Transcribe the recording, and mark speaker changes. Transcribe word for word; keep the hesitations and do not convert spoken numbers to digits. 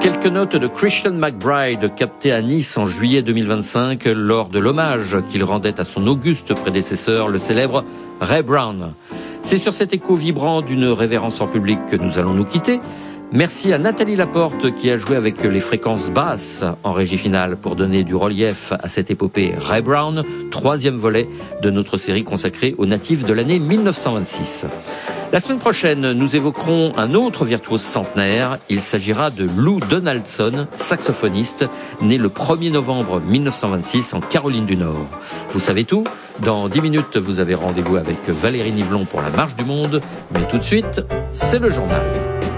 Speaker 1: Quelques notes de Christian McBride captées à Nice en juillet deux mille vingt-cinq lors de l'hommage qu'il rendait à son auguste prédécesseur, le célèbre Ray Brown. C'est sur cet écho vibrant d'une révérence en public que nous allons nous quitter. Merci à Nathalie Laporte qui a joué avec les fréquences basses en régie finale pour donner du relief à cette épopée Ray Brown, troisième volet de notre série consacrée aux natifs de l'année mille neuf cent vingt-six. La semaine prochaine, nous évoquerons un autre virtuose centenaire. Il s'agira de Lou Donaldson, saxophoniste, né le premier novembre mille neuf cent vingt-six en Caroline du Nord. Vous savez tout ? Dans dix minutes, vous avez rendez-vous avec Valérie Nivelon pour la Marche du Monde. Mais tout de suite, c'est le journal.